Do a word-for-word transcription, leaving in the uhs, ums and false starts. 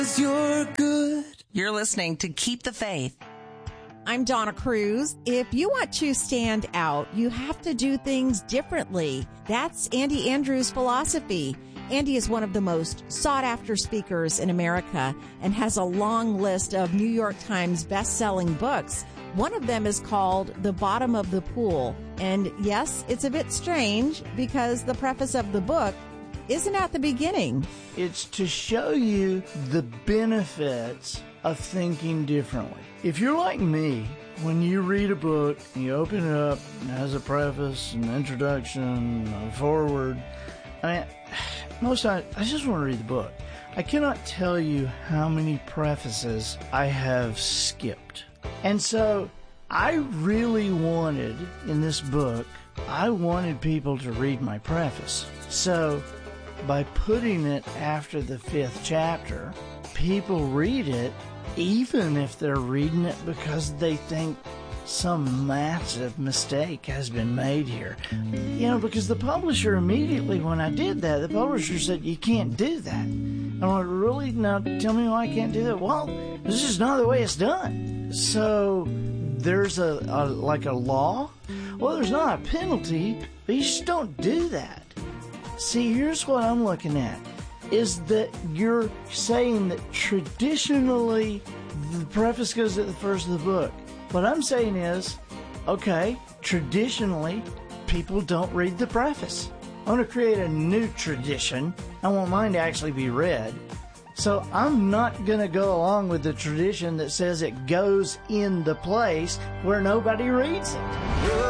You're good. You're listening to Keep the Faith. I'm Donna Cruz. If you want to stand out, you have to do things differently. That's Andy Andrews' philosophy. Andy is one of the most sought-after speakers in America and has a long list of New York Times best-selling books. One of them is called The Bottom of the Pool. And yes, it's a bit strange because the preface of the book isn't at the beginning. It's to show you the benefits of thinking differently. If you're like me, when you read a book, you open it up, it has a preface, an introduction, a foreword. I mean, most times, I just want to read the book. I cannot tell you how many prefaces I have skipped. And so, I really wanted, in this book, I wanted people to read my preface. So, by putting it after the fifth chapter, people read it even if they're reading it because they think some massive mistake has been made here. You know, because the publisher immediately, when I did that, the publisher said, you can't do that. And I went, really? Now tell me why I can't do that. Well, this is not the way it's done. So there's a, a like a law. Well, there's not a penalty, but you just don't do that. See, here's what I'm looking at, is that you're saying that traditionally the preface goes at the first of the book. What I'm saying is, okay, traditionally people don't read the preface. I want to create a new tradition. I want mine to actually be read. So I'm not going to go along with the tradition that says it goes in the place where nobody reads it.